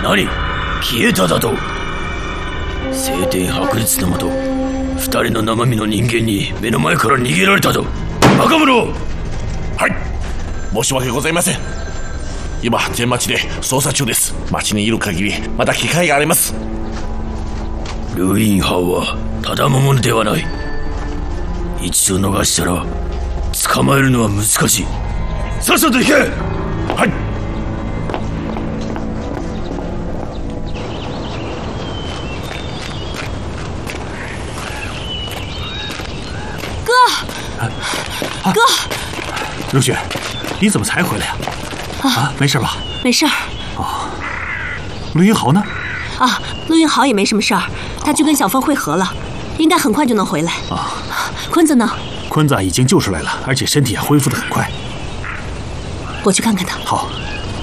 何？消えただと？晴天白日のもと、二人の生身の人間に目の前から逃げられたと？バカ者！ はい、申し訳ございません。今天町で捜査中です。町にいる限りまだ機会があります。 ルインハオはただ者ではない。一度逃したら捕まえるのは難しい。さっさと行け！ はい。 哥， 如雪，你怎么才回来呀？没事吧？ 没事儿。 陆云豪呢？ 陆云豪也没什么事儿，他去跟小凤会合了，应该很快就能回来。坤子呢？ 坤子已经救出来了，而且身体也恢复得很快。 我去看看他。 好。